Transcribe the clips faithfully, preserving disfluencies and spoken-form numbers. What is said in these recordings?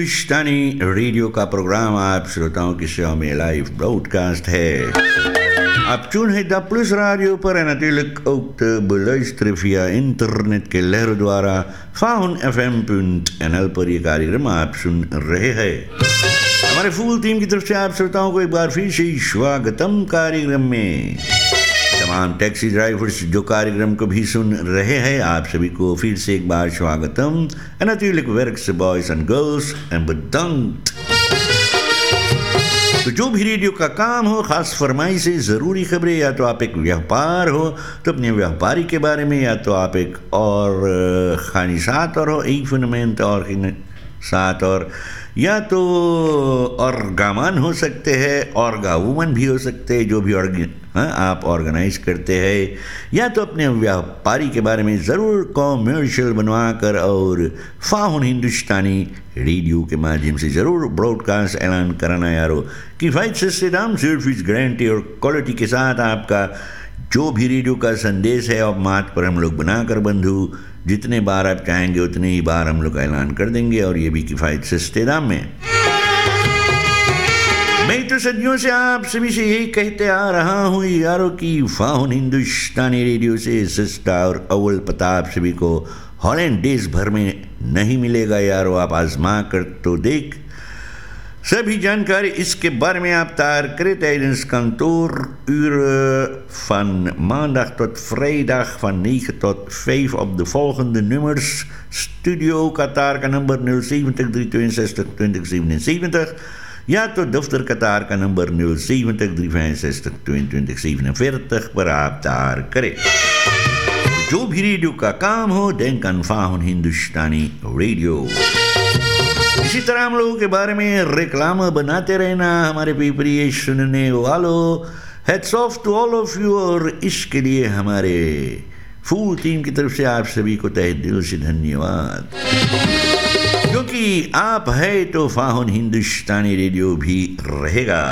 हिंदुस्तानी radio का programme आप श्रोताओं की सेवा में लाइव ब्रॉडकास्ट है. आप चुन है द प्लस रेडियो पर en natuurlijk ook te beluisteren via internet के लहरों द्वारा faun F M पुंट N L पर यह कार्यक्रम आप सुन रहे हैं. हमारे फुल टीम की तरफ से आप श्रोताओं को एक बार फिर से स्वागतम कार्यक्रम में. तमाम टैक्सी ड्राइवर्स जो कार्यक्रम को भी सुन रहे हैं, आप सभी को फिर से एक बार स्वागतम. En natuurlijk werkse boys and girls en bedankt. तो जो भी रेडियो का काम हो, खास फरमाइश से ज़रूरी खबरें, या तो आप एक व्यापार हो तो अपने व्यापारी के बारे में, या तो आप एक और खानिसात और हो इवेंटमेंट और साथ, और या तो ऑर्गामान हो सकते हैं, ऑर्गा वुमन भी हो सकते हैं, जो भी ऑर्ग हाँ आप ऑर्गेनाइज करते हैं, या तो अपने व्यापारी के बारे में ज़रूर कॉमर्शियल बनवा कर और फाहुन हिंदुस्तानी रेडियो के माध्यम से ज़रूर ब्रॉडकास्ट ऐलान कराना यारो. किफ़ायत से दाम सर्विस गारंटी और क्वालिटी के साथ आपका जो भी रेडियो का संदेश है और मात पर हम लोग बनाकर बंधु जितने बार आप चाहेंगे उतने ही बार हम लोग ऐलान कर देंगे, और ये भी किफ़ायत सस्ते दाम में. मैं तो सदियों से आप सभी से यही कहते आ रहा हूँ यारों कि फाहुन हिंदुस्तानी रेडियो से सस्ता और अव्वल पता आप सभी को हॉलैंड देश भर में नहीं मिलेगा यारों. आप आजमा कर तो देख. सभी जानकारी इसके बारे में आप tijden krijgt tijdens kantooruren van maandag tot vrijdag van negen tot vijf op de volgende nummers. Studio Qatar का number nul zeven nul drie twee zes twintig zevenenzeventig, या तो दफ्तर कतार का number nul zeven nul drie vijf zes twintig zevenenveertig पर आप तार करें. जो भी रेडियो का काम हो, denk aan फाहुन हिंदुस्तानी रेडियो. इसी तरह हम लोगों के बारे में रिक्लाम बनाते रहना हमारे प्रिय सुनने वालों. Heads of to all of you, और इसके लिए हमारे फुल टीम की तरफ से आप सभी को तहे दिल से धन्यवाद, क्योंकि आप है तो फाहुन हिंदुस्तानी रेडियो भी रहेगा.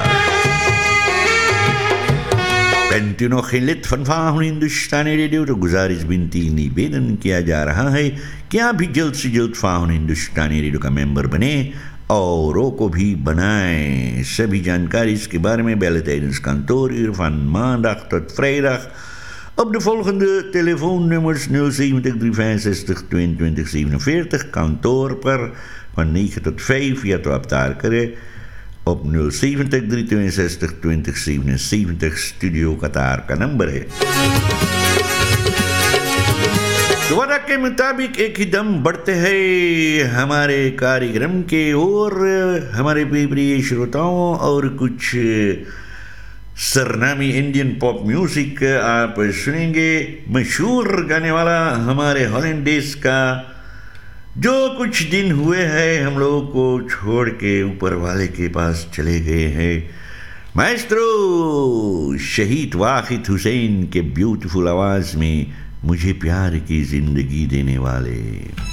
Bent u nog geen lid van फाहुन हिंदुस्तानी रेडियो, तो गुजारिश बिनती निवेदन किया जा रहा है कि आप भी जल्द से जल्द फाहुन हिंदुस्तानी रेडियो का मेंबर बने, औरों को भी बनाएं. सभी जानकारी इसके बारे में bellen tijdens kantooruur van maandag tot vrijdag op de volgende telefoonnummers nul zeven nul drie vijf zes tweeëntwintig zevenenveertig kantoor per van negen tot vijf, या तो आप तार करें op nul zeven nul drie twee zes twintig zevenenzeventig. Studio कतार का number है. तो वादा के मुताबिक एक ही दम बढ़ते हैं हमारे कार्यक्रम के ओर. हमारे प्रिय श्रोताओं, और कुछ सरनामी इंडियन पॉप म्यूजिक आप सुनेंगे. मशहूर गाने वाला हमारे हॉलैंड देश का, जो कुछ दिन हुए हैं हम लोगों को छोड़ के ऊपर वाले के पास चले गए हैं, माएस्ट्रो शहीद वाहिद हुसैन के ब्यूटीफुल आवाज़ में मुझे प्यार की ज़िंदगी देने वाले.